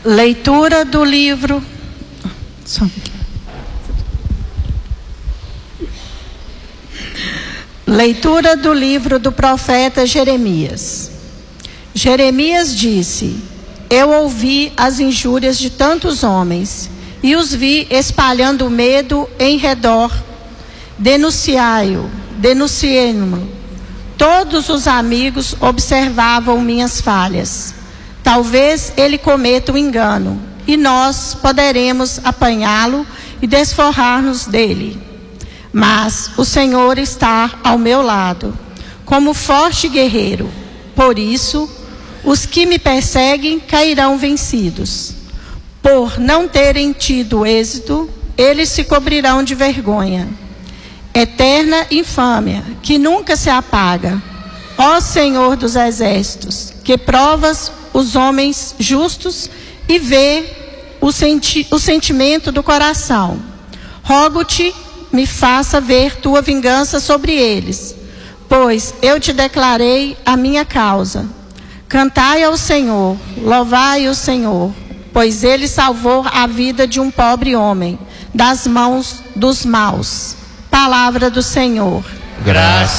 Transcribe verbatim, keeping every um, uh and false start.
Leitura do livro. Leitura do livro do profeta Jeremias. Jeremias disse: Eu ouvi as injúrias de tantos homens e os vi espalhando medo em redor. Denunciai-o, denunciei-no. Todos os amigos observavam minhas falhas. Talvez ele cometa um engano, e nós poderemos apanhá-lo e desforrar-nos dele. Mas o Senhor está ao meu lado, como forte guerreiro. Por isso, os que me perseguem cairão vencidos. Por não terem tido êxito, eles se cobrirão de vergonha. Eterna infâmia, que nunca se apaga. Ó Senhor dos exércitos, que provas os homens justos e vê o, senti o sentimento do coração. Rogo-te, me faça ver tua vingança sobre eles, pois eu te declarei a minha causa. Cantai ao Senhor, louvai o Senhor, pois ele salvou a vida de um pobre homem das mãos dos maus. Palavra do Senhor. Graças